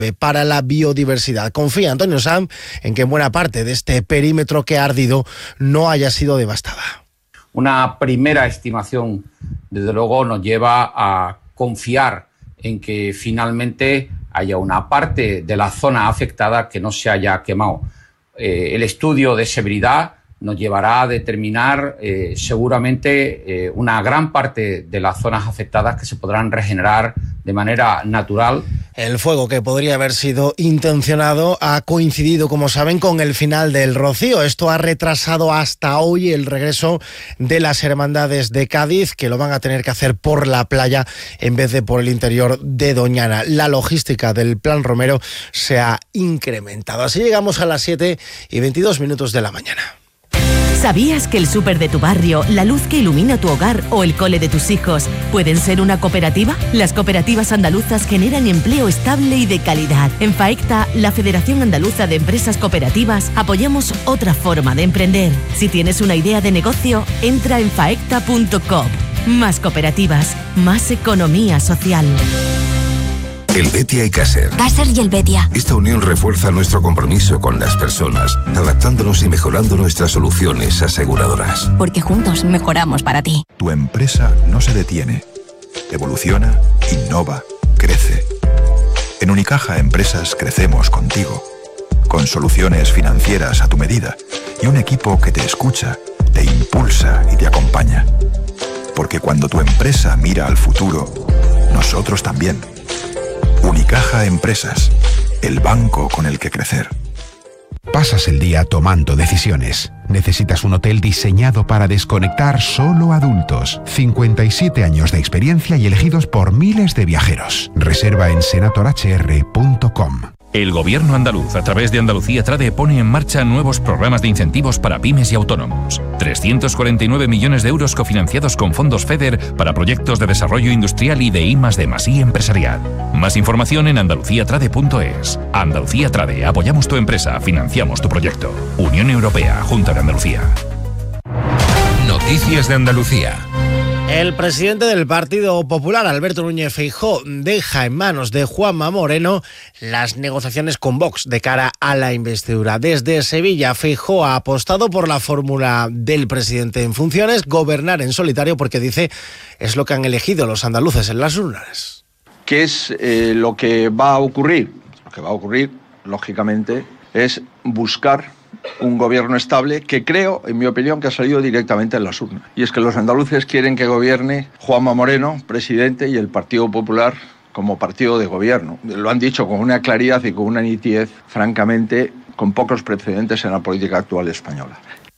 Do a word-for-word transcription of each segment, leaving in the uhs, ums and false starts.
para la biodiversidad. Confía Antonio Sanz en que buena parte de este perímetro que ha ardido no haya sido devastada. Una primera estimación, desde luego, nos lleva a confiar en que finalmente haya una parte de la zona afectada que no se haya quemado. Eh, el estudio de severidad nos llevará a determinar eh, seguramente eh, una gran parte de las zonas afectadas que se podrán regenerar de manera natural. El fuego, que podría haber sido intencionado, ha coincidido, como saben, con el final del rocío. Esto ha retrasado hasta hoy el regreso de las hermandades de Cádiz, que lo van a tener que hacer por la playa en vez de por el interior de Doñana. La logística del Plan Romero se ha incrementado. Así llegamos a las siete y veintidós minutos de la mañana. ¿Sabías que el súper de tu barrio, la luz que ilumina tu hogar o el cole de tus hijos pueden ser una cooperativa? Las cooperativas andaluzas generan empleo estable y de calidad. En FAECTA, la Federación Andaluza de Empresas Cooperativas, apoyamos otra forma de emprender. Si tienes una idea de negocio, entra en faecta punto com. Más cooperativas, más economía social. El Betia y Caser. Caser y el Betia. Esta unión refuerza nuestro compromiso con las personas, adaptándonos y mejorando nuestras soluciones aseguradoras. Porque juntos mejoramos para ti. Tu empresa no se detiene. Evoluciona, innova, crece. En Unicaja Empresas crecemos contigo. Con soluciones financieras a tu medida y un equipo que te escucha, te impulsa y te acompaña. Porque cuando tu empresa mira al futuro, nosotros también. Unicaja Empresas, el banco con el que crecer. Pasas el día tomando decisiones. Necesitas un hotel diseñado para desconectar solo adultos. cincuenta y siete años de experiencia y elegidos por miles de viajeros. Reserva en senator h r punto com. El Gobierno andaluz, a través de Andalucía Trade, pone en marcha nuevos programas de incentivos para pymes y autónomos. trescientos cuarenta y nueve millones de euros cofinanciados con fondos FEDER para proyectos de desarrollo industrial y de I más D más I empresarial. Más información en andalucía trade punto es. Andalucía Trade, apoyamos tu empresa, financiamos tu proyecto. Unión Europea, Junta de Andalucía. Noticias de Andalucía. El presidente del Partido Popular, Alberto Núñez Feijóo, deja en manos de Juanma Moreno las negociaciones con Vox de cara a la investidura. Desde Sevilla, Feijóo ha apostado por la fórmula del presidente en funciones, gobernar en solitario, porque dice es lo que han elegido los andaluces en las urnas. ¿Qué es eh, lo que va a ocurrir? Lo que va a ocurrir, lógicamente, es buscar un gobierno estable que creo, en mi opinión, que ha salido directamente en las urnas. Y es que los andaluces quieren que gobierne Juanma Moreno, presidente, y el Partido Popular como partido de gobierno. Lo han dicho con una claridad y con una nitidez, francamente, con pocos precedentes en la política actual española.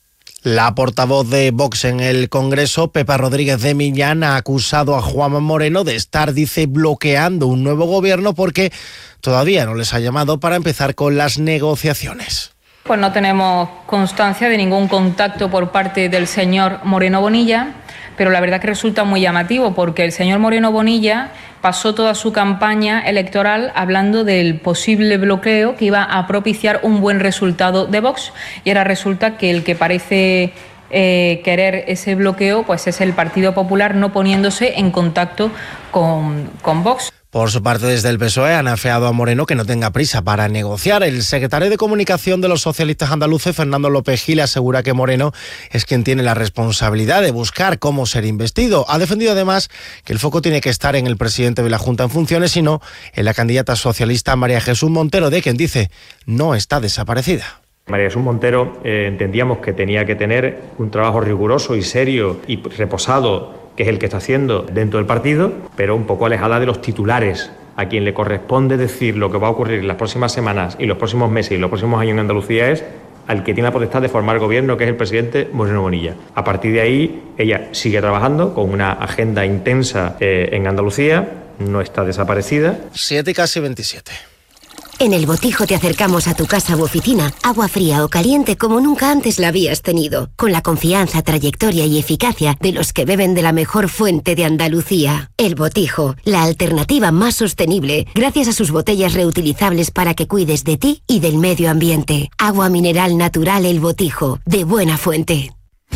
La portavoz de Vox en el Congreso, Pepa Rodríguez de Millán, ha acusado a Juanma Moreno de estar, dice, bloqueando un nuevo gobierno porque todavía no les ha llamado para empezar con las negociaciones. Pues no tenemos constancia de ningún contacto por parte del señor Moreno Bonilla, pero la verdad que resulta muy llamativo porque el señor Moreno Bonilla pasó toda su campaña electoral hablando del posible bloqueo que iba a propiciar un buen resultado de Vox, y ahora resulta que el que parece eh, querer ese bloqueo pues es el Partido Popular, no poniéndose en contacto con, con Vox. Por su parte, desde el P S O E han afeado a Moreno que no tenga prisa para negociar. El secretario de Comunicación de los socialistas andaluces, Fernando López Gil, asegura que Moreno es quien tiene la responsabilidad de buscar cómo ser investido. Ha defendido además que el foco tiene que estar en el presidente de la Junta en funciones y no en la candidata socialista María Jesús Montero, de quien dice no está desaparecida. María Jesús Montero eh, entendíamos que tenía que tener un trabajo riguroso y serio y reposado, que es el que está haciendo dentro del partido, pero un poco alejada de los titulares, a quien le corresponde decir lo que va a ocurrir en las próximas semanas y los próximos meses y los próximos años en Andalucía es al que tiene la potestad de formar gobierno, que es el presidente Moreno Bonilla. A partir de ahí, ella sigue trabajando con una agenda intensa eh, en Andalucía, no está desaparecida. siete y casi veintisiete. En El Botijo te acercamos a tu casa u oficina, agua fría o caliente como nunca antes la habías tenido, con la confianza, trayectoria y eficacia de los que beben de la mejor fuente de Andalucía. El Botijo, la alternativa más sostenible, gracias a sus botellas reutilizables para que cuides de ti y del medio ambiente. Agua mineral natural El Botijo, de buena fuente.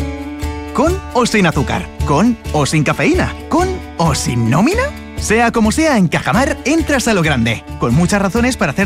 ¿Con o sin azúcar? ¿Con o sin cafeína? ¿Con o sin nómina? Sea como sea, en Cajamar entras a lo grande, con muchas razones para hacer